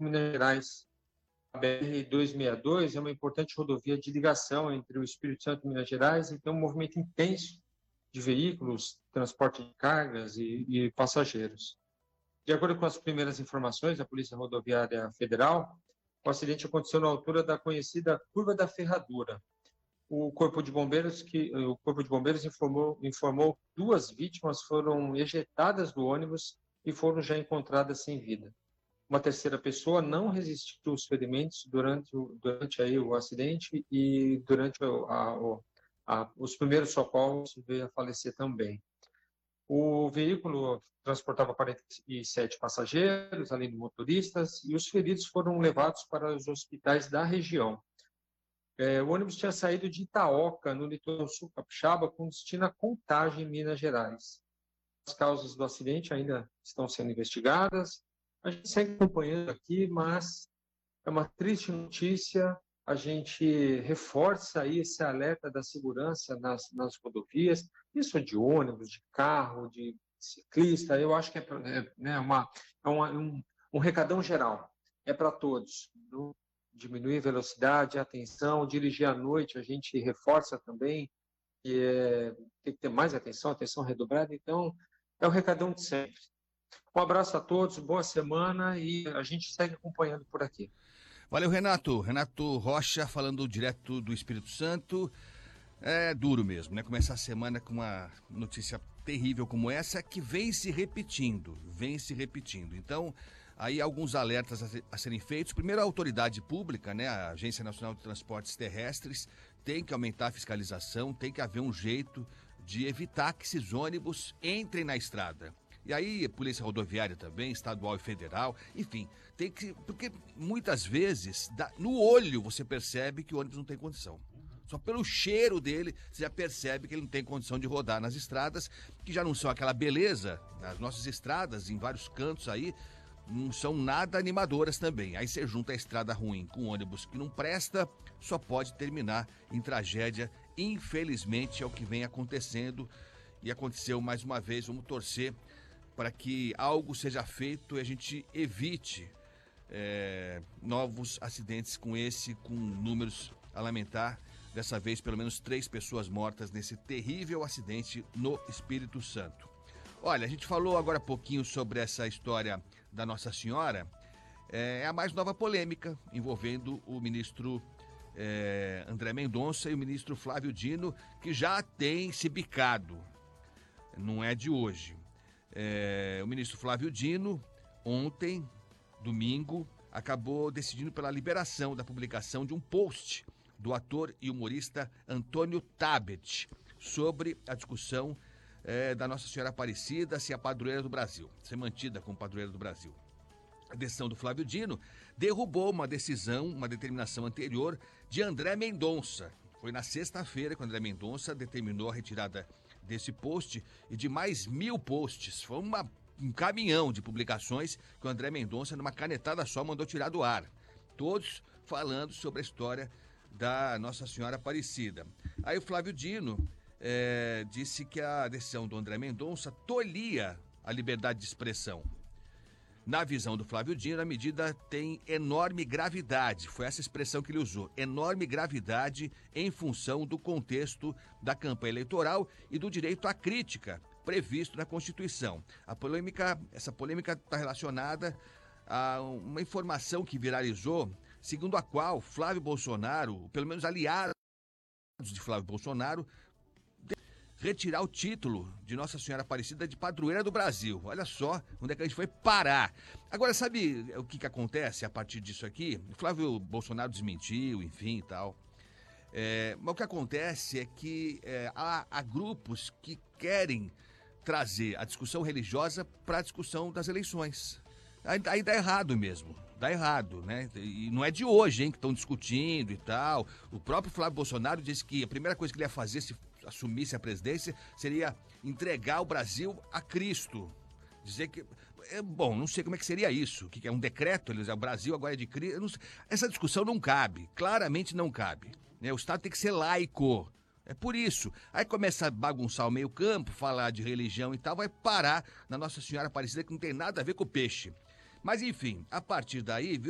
com Minas Gerais. A BR-262 é uma importante rodovia de ligação entre o Espírito Santo e Minas Gerais e tem um movimento intenso de veículos, transporte de cargas e passageiros. De acordo com as primeiras informações da Polícia Rodoviária Federal, o acidente aconteceu na altura da conhecida Curva da Ferradura. O Corpo de Bombeiros informou que 2 vítimas foram ejetadas do ônibus e foram já encontradas sem vida. Uma terceira pessoa não resistiu aos ferimentos durante aí o acidente e durante os primeiros socorros veio a falecer também. O veículo transportava 47 passageiros, além de motoristas, e os feridos foram levados para os hospitais da região. O ônibus tinha saído de Itaoca, no litoral sul capixaba, com destino a Contagem, Minas Gerais. As causas do acidente ainda estão sendo investigadas. A gente segue acompanhando aqui, mas é uma triste notícia. A gente reforça aí esse alerta da segurança nas rodovias, isso de ônibus, de carro, de ciclista. Eu acho que um recadão geral, é para todos. Diminuir velocidade, atenção, dirigir à noite, a gente reforça também, tem que ter mais atenção redobrada, então é o recadão de sempre. Um abraço a todos, boa semana e a gente segue acompanhando por aqui. Valeu, Renato. Renato Rocha, falando direto do Espírito Santo. É duro mesmo, né? Começar a semana com uma notícia terrível como essa, que vem se repetindo. Então, aí alguns alertas a serem feitos. Primeiro, a autoridade pública, né? A Agência Nacional de Transportes Terrestres, tem que aumentar a fiscalização, tem que haver um jeito de evitar que esses ônibus entrem na estrada. E aí, Polícia Rodoviária também, estadual e federal, enfim, tem que... Porque muitas vezes, no olho, você percebe que o ônibus não tem condição. Só pelo cheiro dele, você já percebe que ele não tem condição de rodar nas estradas, que já não são aquela beleza. As nossas estradas, em vários cantos aí, não são nada animadoras também. Aí você junta a estrada ruim com o ônibus que não presta, só pode terminar em tragédia. Infelizmente, é o que vem acontecendo. E aconteceu mais uma vez, vamos torcer para que algo seja feito e a gente evite novos acidentes com números a lamentar. Dessa vez, pelo menos 3 pessoas mortas nesse terrível acidente no Espírito Santo. Olha, a gente falou agora há pouquinho sobre essa história da Nossa Senhora. É a mais nova polêmica envolvendo o ministro André Mendonça e o ministro Flávio Dino, que já tem se bicado. Não é de hoje. O ministro Flávio Dino, ontem, domingo, acabou decidindo pela liberação da publicação de um post do ator e humorista Antônio Tabet sobre a discussão da Nossa Senhora Aparecida ser a padroeira do Brasil, ser mantida como padroeira do Brasil. A decisão do Flávio Dino derrubou uma determinação anterior de André Mendonça. Foi na sexta-feira que o André Mendonça determinou a retirada desse post e de mais 1000 posts. Foi um caminhão de publicações que o André Mendonça, numa canetada só, mandou tirar do ar. Todos falando sobre a história da Nossa Senhora Aparecida. Aí o Flávio Dino disse que a decisão do André Mendonça tolhia a liberdade de expressão. Na visão do Flávio Dino, a medida tem enorme gravidade, foi essa expressão que ele usou, enorme gravidade em função do contexto da campanha eleitoral e do direito à crítica previsto na Constituição. Essa polêmica está relacionada a uma informação que viralizou, segundo a qual Flávio Bolsonaro, pelo menos aliados de Flávio Bolsonaro, retirar o título de Nossa Senhora Aparecida de padroeira do Brasil. Olha só onde é que a gente foi parar. Agora, sabe o que acontece a partir disso aqui? O Flávio Bolsonaro desmentiu, enfim e tal. Mas o que acontece é que há grupos que querem trazer a discussão religiosa para a discussão das eleições. Aí dá errado mesmo. Dá errado, né? E não é de hoje, que estão discutindo e tal. O próprio Flávio Bolsonaro disse que a primeira coisa que ele ia fazer se assumisse a presidência seria entregar o Brasil a Cristo. Dizer que... Bom, não sei como é que seria isso. Que é um decreto, o Brasil agora é de Cristo. Essa discussão não cabe. Claramente não cabe. O Estado tem que ser laico. É por isso. Aí começa a bagunçar o meio campo, falar de religião e tal, vai parar na Nossa Senhora Aparecida, que não tem nada a ver com o peixe. Mas enfim, a partir daí...